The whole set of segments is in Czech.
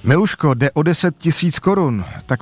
Miluško, jde o 10 000 korun, tak...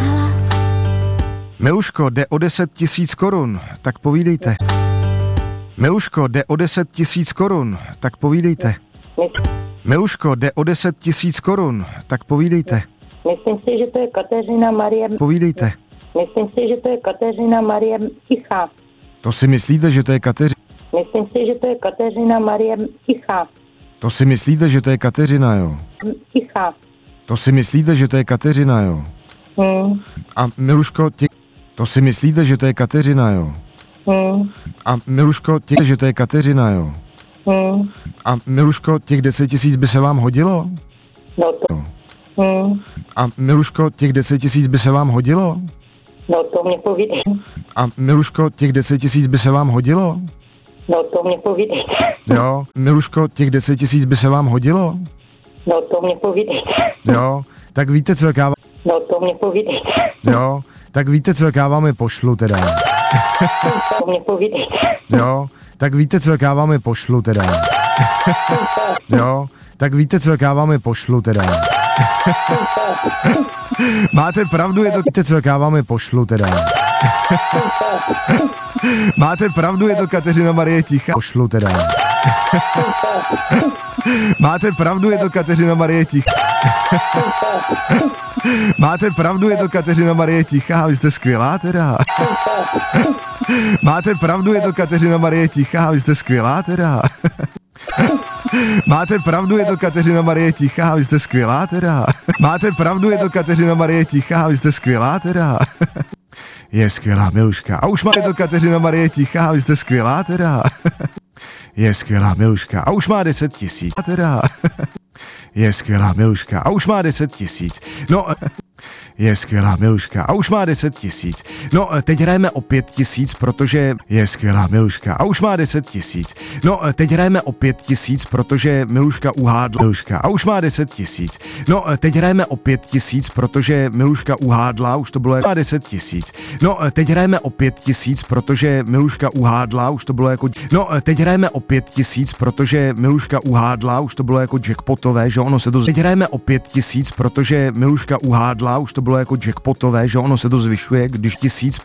Miluško, jde o 10 000 korun, tak povídejte. Miluško, jde o 10 000 korun, tak povídejte. Miluško, jde o 10 000 korun, tak povídejte. Myslím si, že to je Kateřina Marie... Povídejte. Myslím si, že to je Kateřina Marie Tichá. To si myslíte, že to je Kateřina? Myslím si, že to je Kateřina Marie Tichá. To si myslíte, že to je Kateřina, jo? Tichá. To si myslíte, že to je Kateřina, jo? A Miluško, to si myslíte, že to je Kateřina, jo? A Miluško, že to je Kateřina, jo? A Miluško, těch 10 000 by se vám hodilo? No to. A Miluško, těch 10 000 by se vám hodilo? No to mě povídej. A Miluško, těch 10 000 by se vám hodilo? No to mě povídejte. Jo, Miluško, těch 10 000 by se vám hodilo? No to mě povídejte. Jo, tak víte, co jaká... No to mě povídejte. Jo, tak víte, co jaká vám je pošlu teda. To mě povídejte. Jo, tak víte, co jaká vám je pošlu teda. Jo, tak víte, co jaká vám je pošlu teda. Máte pravdu, je to... Víte, co jaká vám je pošlu teda. Máte pravdu, je to Kateřina Marie Tichá. Pošlu teda. Máte pravdu, je to Kateřina Marie Tichá. Máte pravdu, je to Kateřina Marie Tichá, vy jste skvělá teda. Máte pravdu, je to Kateřina Marie Tichá, vy jste skvělá teda. Máte pravdu, je to Kateřina Marie Tichá, vy jste skvělá teda. Máte pravdu, je to Kateřina Marie Tichá, vy jste skvělá teda. Je skvělá Miluška. A už máte to Kateřina Marie Tichá, vy jste skvělá teda. Je skvělá Miluška. A už má 10 000 teda. Je skvělá Miluška. A už má 10 000. No, je skvělá Miluška. A už má 10 000. No, teď hrajeme o 5 000, protože je skvělá Miluška. A už má 10 000. No, teď hrajeme o 5 000, protože Miluška uhádla. Miluška. A už má 10 000. No, teď hrajeme o 5 000, protože Miluška uhádla. Už to bylo jako 10 000. No, teď hrajeme o 5 000, protože Miluška uhádla. Už to bylo jako... No, teď hrajeme o 5 000, protože Miluška uhádla. Už to bylo jako jackpotové, že ono se to... Teď hrajeme o 5 000, protože Miluška uhádla. Už to bylo jako jackpotové, že ono se to zvyšuje, když 1000